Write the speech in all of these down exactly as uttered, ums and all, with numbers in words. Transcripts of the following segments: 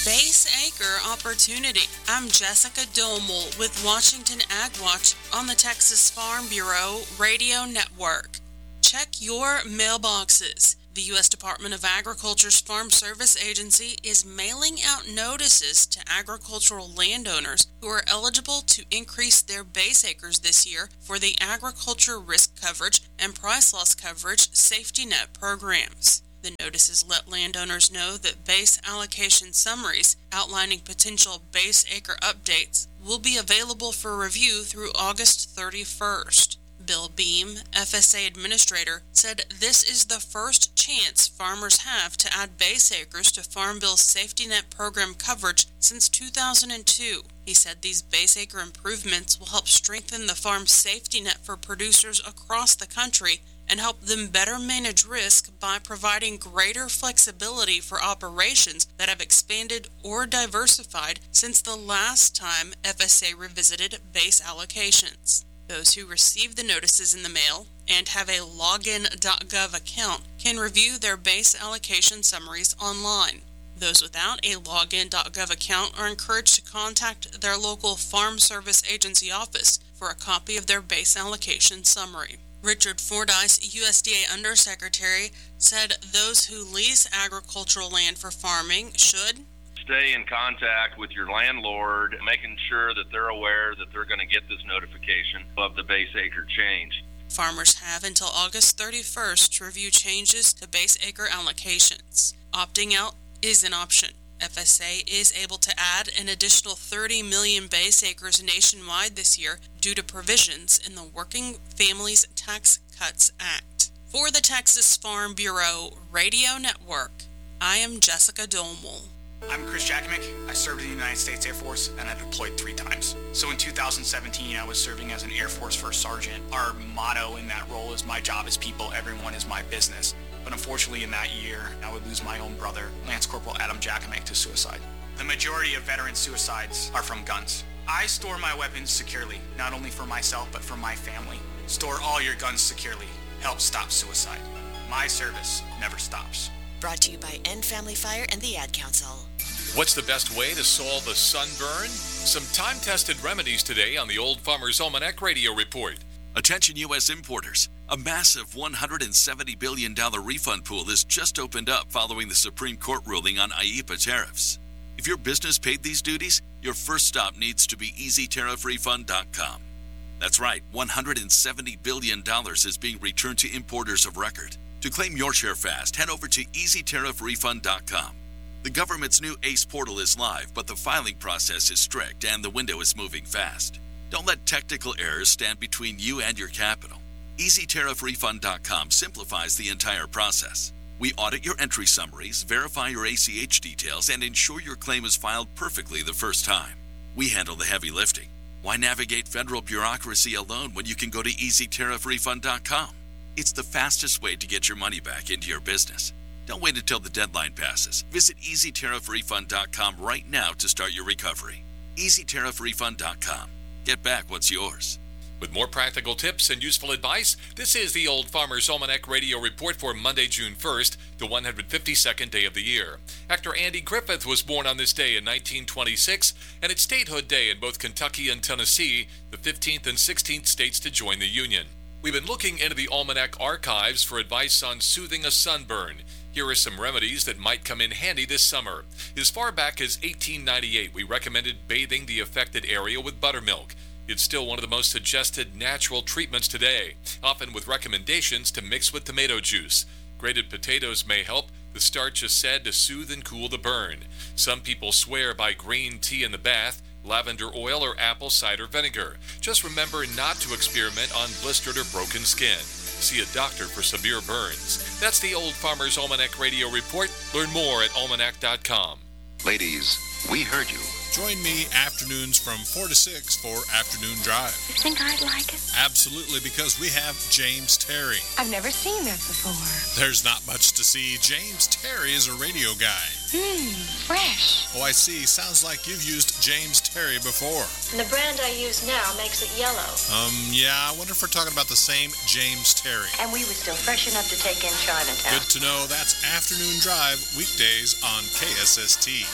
Base Acre Opportunity. I'm Jessica Domel with Washington Ag Watch on the Texas Farm Bureau Radio Network. Check your mailboxes. The U S Department of Agriculture's Farm Service Agency is mailing out notices to agricultural landowners who are eligible to increase their base acres this year for the Agriculture Risk Coverage and Price Loss Coverage Safety Net programs. The notices let landowners know that base allocation summaries outlining potential base acre updates will be available for review through August thirty-first. Bill Beam, F S A Administrator, said this is the first chance farmers have to add base acres to Farm Bill's Safety Net program coverage since two thousand two. He said these base acre improvements will help strengthen the farm safety net for producers across the country and help them better manage risk by providing greater flexibility for operations that have expanded or diversified since the last time F S A revisited base allocations. Those who receive the notices in the mail and have a login dot gov account can review their base allocation summaries online. Those without a login dot gov account are encouraged to contact their local Farm Service Agency office for a copy of their base allocation summary. Richard Fordyce, U S D A Undersecretary, said those who lease agricultural land for farming should stay in contact with your landlord, making sure that they're aware that they're going to get this notification of the base acre change. Farmers have until August thirty-first to review changes to base acre allocations. Opting out is an option. F S A is able to add an additional thirty million base acres nationwide this year due to provisions in the Working Families Tax Cuts Act. For the Texas Farm Bureau Radio Network, I am Jessica Domel. I'm Chris Jakimick. I served in the United States Air Force and I deployed three times. So in two thousand seventeen, I was serving as an Air Force First Sergeant. Our motto in that role is my job is people, everyone is my business. But unfortunately in that year, I would lose my own brother, Lance Corporal Adam Jakimick, to suicide. The majority of veteran suicides are from guns. I store my weapons securely, not only for myself, but for my family. Store all your guns securely. Help stop suicide. My service never stops. Brought to you by End Family Fire and the Ad Council. What's the best way to solve a sunburn? Some time-tested remedies today on the Old Farmer's Almanac Radio Report. Attention U S importers. A massive one hundred seventy billion dollars refund pool has just opened up following the Supreme Court ruling on I E P A tariffs. If your business paid these duties, your first stop needs to be easy tariff refund dot com. That's right, one hundred seventy billion dollars is being returned to importers of record. To claim your share fast, head over to easy tariff refund dot com. The government's new ACE portal is live, but the filing process is strict and the window is moving fast. Don't let technical errors stand between you and your capital. easy tariff refund dot com simplifies the entire process. We audit your entry summaries, verify your A C H details, and ensure your claim is filed perfectly the first time. We handle the heavy lifting. Why navigate federal bureaucracy alone when you can go to easy tariff refund dot com? It's the fastest way to get your money back into your business. Don't wait until the deadline passes. Visit easy tariff refund dot com right now to start your recovery. easy tariff refund dot com. Get back what's yours. With more practical tips and useful advice, this is the Old Farmer's Almanac Radio Report for Monday, June first, the one hundred fifty-second day of the year. Actor Andy Griffith was born on this day in nineteen twenty-six, and it's statehood day in both Kentucky and Tennessee, the fifteenth and sixteenth states to join the Union. We've been looking into the Almanac archives for advice on soothing a sunburn. Here are some remedies that might come in handy this summer. As far back as eighteen ninety-eight, we recommended bathing the affected area with buttermilk. It's still one of the most suggested natural treatments today, often with recommendations to mix with tomato juice. Grated potatoes may help. The starch is said to soothe and cool the burn. Some people swear by green tea in the bath, lavender oil, or apple cider vinegar. Just remember not to experiment on blistered or broken skin. See a doctor for severe burns. That's the Old Farmer's Almanac Radio Report. Learn more at almanac dot com. Ladies, we heard you. Join me afternoons from four to six for Afternoon Drive. You think I'd like it? Absolutely, because we have James Terry. I've never seen that before. There's not much to see. James Terry is a radio guy. Mmm, fresh. Oh, I see. Sounds like you've used James Terry before. And the brand I use now makes it yellow. Um, yeah, I wonder if we're talking about the same James Terry. And we were still fresh enough to take in Chinatown. Good to know. That's Afternoon Drive, weekdays on K S S T.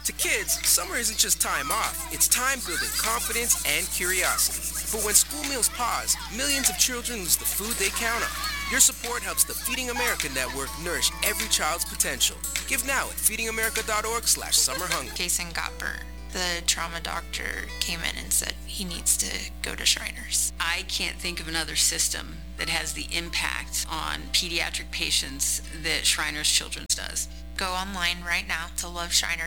To kids, summer isn't just time off. It's time building confidence and curiosity. For when school meals pause, millions of children lose the food they count on. Your support helps the Feeding America Network nourish every child's potential. Give now at feedingamerica.org slash summer hunger. Jason got burnt. The trauma doctor came in and said he needs to go to Shriners. I can't think of another system that has the impact on pediatric patients that Shriners Children's does. Go online right now to love shriners